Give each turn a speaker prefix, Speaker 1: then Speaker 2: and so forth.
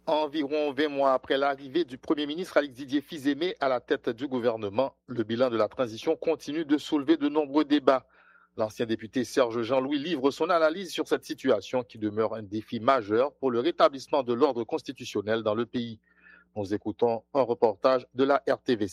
Speaker 1: Environ 20 mois après l'arrivée du Premier ministre Alex Didier Fils-Aimé à la tête du gouvernement, le bilan de la transition continue de soulever de nombreux débats. L'ancien député Serge Jean-Louis livre son analyse sur cette situation qui demeure un défi majeur pour le rétablissement de l'ordre constitutionnel dans le pays. Nous écoutons un reportage de la RTV.